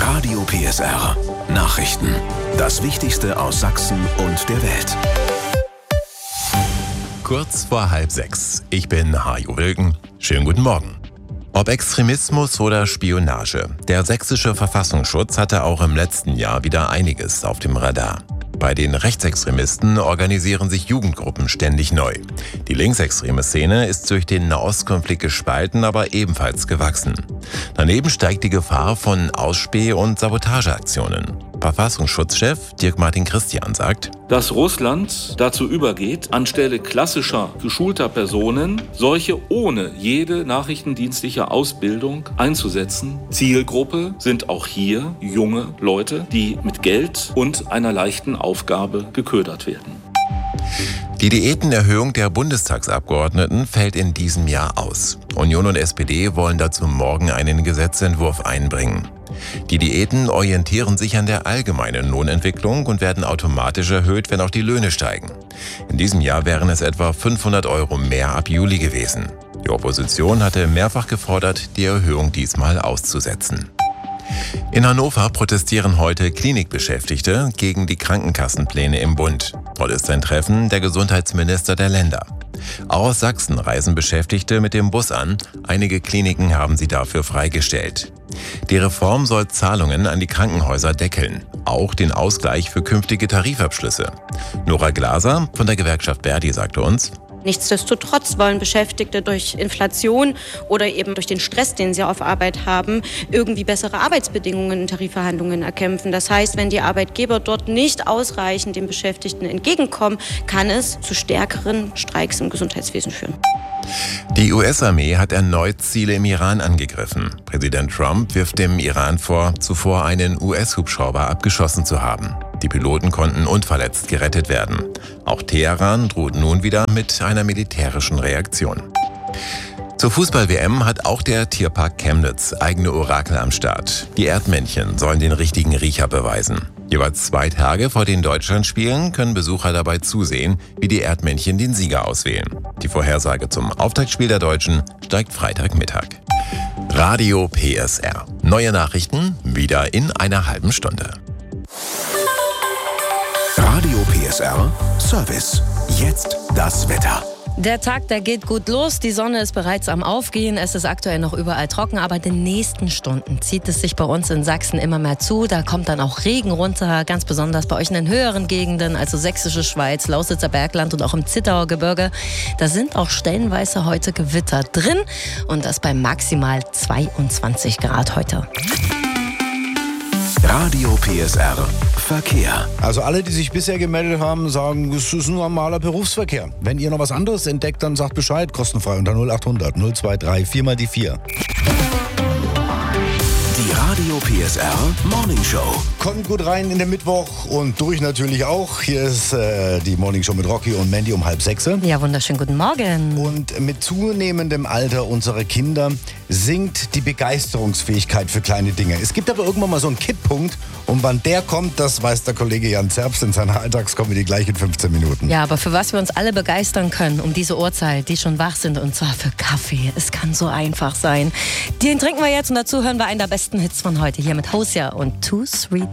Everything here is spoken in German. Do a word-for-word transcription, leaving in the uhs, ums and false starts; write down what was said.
Radio P S R. Nachrichten. Das Wichtigste aus Sachsen und der Welt. Kurz vor halb sechs. Ich bin Hajo Wilken. Schönen guten Morgen. Ob Extremismus oder Spionage, der sächsische Verfassungsschutz hatte auch im letzten Jahr wieder einiges auf dem Radar. Bei den Rechtsextremisten organisieren sich Jugendgruppen ständig neu. Die linksextreme Szene ist durch den Nahostkonflikt gespalten, aber ebenfalls gewachsen. Daneben steigt die Gefahr von Ausspäh- und Sabotageaktionen. Verfassungsschutzchef Dirk-Martin Christian sagt, dass Russland dazu übergeht, anstelle klassischer, geschulter Personen solche ohne jede nachrichtendienstliche Ausbildung einzusetzen. Zielgruppe sind auch hier junge Leute, die mit Geld und einer leichten Aufgabe geködert werden. Die Diätenerhöhung der Bundestagsabgeordneten fällt in diesem Jahr aus. Union und S P D wollen dazu morgen einen Gesetzentwurf einbringen. Die Diäten orientieren sich an der allgemeinen Lohnentwicklung und werden automatisch erhöht, wenn auch die Löhne steigen. In diesem Jahr wären es etwa fünfhundert Euro mehr ab Juli gewesen. Die Opposition hatte mehrfach gefordert, die Erhöhung diesmal auszusetzen. In Hannover protestieren heute Klinikbeschäftigte gegen die Krankenkassenpläne im Bund. Heute ist ein Treffen der Gesundheitsminister der Länder. Auch aus Sachsen reisen Beschäftigte mit dem Bus an. Einige Kliniken haben sie dafür freigestellt. Die Reform soll Zahlungen an die Krankenhäuser deckeln, auch den Ausgleich für künftige Tarifabschlüsse. Nora Glaser von der Gewerkschaft Verdi sagte uns: Nichtsdestotrotz wollen Beschäftigte durch Inflation oder eben durch den Stress, den sie auf Arbeit haben, irgendwie bessere Arbeitsbedingungen in Tarifverhandlungen erkämpfen. Das heißt, wenn die Arbeitgeber dort nicht ausreichend den Beschäftigten entgegenkommen, kann es zu stärkeren Streiks im Gesundheitswesen führen. Die U S-Armee hat erneut Ziele im Iran angegriffen. Präsident Trump wirft dem Iran vor, zuvor einen U S-Hubschrauber abgeschossen zu haben. Die Piloten konnten unverletzt gerettet werden. Auch Teheran droht nun wieder mit einer militärischen Reaktion. Zur Fußball-W M hat auch der Tierpark Chemnitz eigene Orakel am Start. Die Erdmännchen sollen den richtigen Riecher beweisen. Jeweils zwei Tage vor den Deutschlandspielen können Besucher dabei zusehen, wie die Erdmännchen den Sieger auswählen. Die Vorhersage zum Auftaktspiel der Deutschen steigt Freitagmittag. Radio P S R. Neue Nachrichten wieder in einer halben Stunde. Radio P S R Service. Jetzt das Wetter. Der Tag, der geht gut los. Die Sonne ist bereits am Aufgehen. Es ist aktuell noch überall trocken, aber in den nächsten Stunden zieht es sich bei uns in Sachsen immer mehr zu. Da kommt dann auch Regen runter, ganz besonders bei euch in den höheren Gegenden, also Sächsische Schweiz, Lausitzer Bergland und auch im Zittauer Gebirge. Da sind auch stellenweise heute Gewitter drin und das bei maximal zweiundzwanzig Grad heute. Radio P S R Verkehr. Also alle, die sich bisher gemeldet haben, sagen, es ist ein normaler Berufsverkehr. Wenn ihr noch was anderes entdeckt, dann sagt Bescheid, kostenfrei unter null acht hundert null zwei drei vier mal die vier. Die Radio P S R Morning Show. Kommt gut rein in den Mittwoch und durch natürlich auch. Hier ist äh, die Morning Show mit Rocky und Mandy um halb sechs. Ja, wunderschönen guten Morgen. Und mit zunehmendem Alter unserer Kinder sinkt die Begeisterungsfähigkeit für kleine Dinge. Es gibt aber irgendwann mal so einen Kipppunkt und wann der kommt, das weiß der Kollege Jan Zerbst in seiner Alltagskomödie gleich in fünfzehn Minuten. Ja, aber für was wir uns alle begeistern können um diese Uhrzeit, die schon wach sind, und zwar für Kaffee. Es kann so einfach sein. Den trinken wir jetzt und dazu hören wir einen der besten Hits von heute hier mit Hosea und Too Sweet.